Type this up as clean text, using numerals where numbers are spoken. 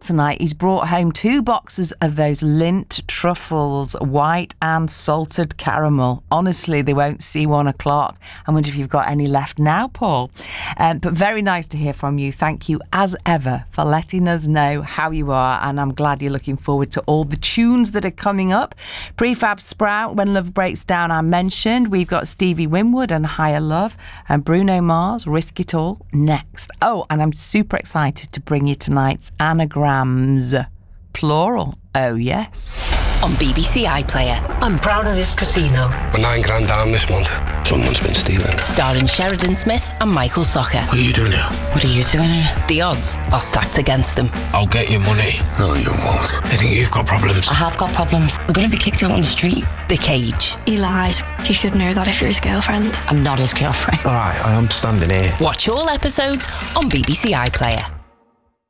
tonight. He's brought home 2 boxes of those Lindt truffles, white and salted caramel. Honestly, they won't see 1 o'clock. I wonder if you've got any left now, Paul. But very nice to hear from you. Thank you, as ever, for letting us know how you are, and I'm glad you're looking forward to all the tunes that are coming up. Prefab Sprout, When Love Breaks Down, I mentioned. We've got Stevie Winwood and Higher Love, and Bruno Mars, Risk It All, next. Oh, and I'm super excited to bring you tonight's anagrams. Plural. Oh, yes. On BBC iPlayer. I'm proud of this casino. We're £9,000 down this month. Someone's been stealing. Starring Sheridan Smith and Michael Socher. What are you doing here? What are you doing here? The odds are stacked against them. I'll get your money. No, you won't. I think you've got problems. I have got problems. I'm going to be kicked out on the street. The Cage. He lies. You should know that if you're his girlfriend. I'm not his girlfriend. All right, I am standing here. Watch all episodes on BBC iPlayer.